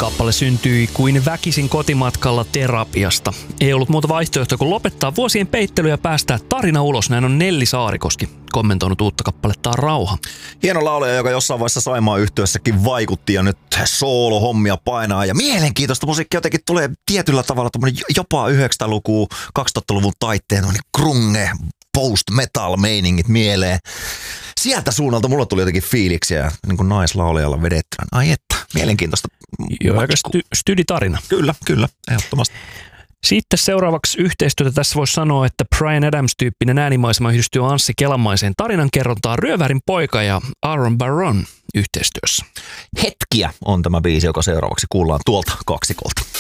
Kappale syntyi kuin väkisin kotimatkalla terapiasta. Ei ollut muuta vaihtoehtoa kuin lopettaa vuosien peittely ja päästää tarina ulos. Näin on Nelli Saarikoski kommentoinut uutta kappalettaan Rauha. Hieno laulaja, joka jossain vaiheessa Saimaan yhtyeessäkin vaikutti ja nyt soolo-hommia painaa. Ja mielenkiintoista musiikkia jotenkin tulee tietyllä tavalla jopa 90-lukua, 2000-luvun taitteen grunge, post-metal-meiningit mieleen. Sieltä suunnalta mulla tuli jotenkin fiiliksiä niin kuin naislaulajalla vedettävän. Ai että, mielenkiintoista. Joo, aika styditarina. Kyllä, ehdottomasti. Sitten seuraavaksi yhteistyötä tässä voisi sanoa, että Bryan Adams-tyyppinen äänimaisema yhdistyy Anssi Kelanmaiseen tarinankerrontaan Ryövärin poika ja Aaron Baron yhteistyössä. Hetkiä on tämä biisi, joka seuraavaksi kuullaan tuolta kaksikolta.